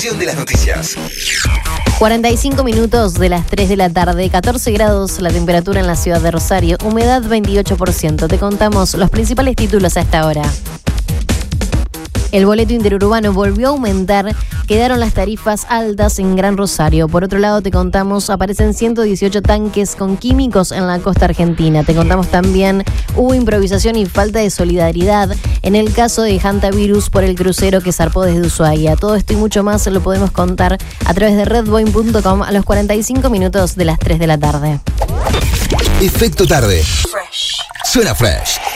actualización de las noticias. 45 minutos de las 3 de la tarde, 14 grados la temperatura en la ciudad de Rosario, humedad 28%. Te contamos los principales títulos a esta hora. El boleto interurbano volvió a aumentar, quedaron las tarifas altas en Gran Rosario. Por otro lado, te contamos, aparecen 118 tanques con químicos en la costa argentina. Te contamos también, hubo improvisación y falta de solidaridad en el caso de Hantavirus por el crucero que zarpó desde Ushuaia. Todo esto y mucho más lo podemos contar a través de redboeing.com a los 45 minutos de las 3 de la tarde. Efecto tarde. Fresh. Suena fresh.